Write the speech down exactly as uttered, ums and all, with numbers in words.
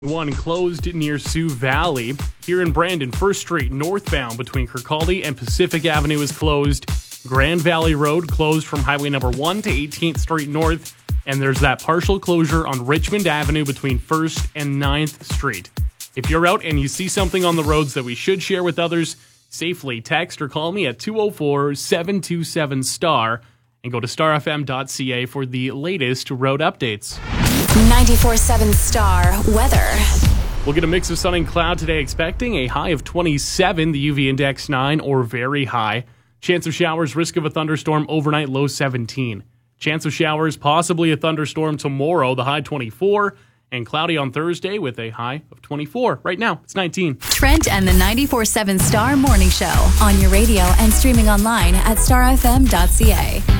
One closed near Sioux Valley. Here in Brandon, First Street northbound between Kirkcaldy and Pacific Avenue is closed. Grand Valley Road closed from Highway number one to eighteenth Street North. And there's that partial closure on Richmond Avenue between first and ninth Street. If you're out and you see something on the roads that we should share with others, safely text or call me at two oh four, seven two seven, STAR and go to star f m dot c a for the latest road updates. ninety-four point seven Star Weather. We'll get a mix of sun and cloud today, expecting a high of twenty-seven, the U V index nine or very high. Chance of showers, risk of a thunderstorm overnight, low seventeen. Chance of showers, possibly a thunderstorm tomorrow, the high twenty-four. And cloudy on Thursday with a high of twenty-four. Right now, it's nineteen. Trent and the ninety-four point seven Star Morning Show on your radio and streaming online at star f m dot c a.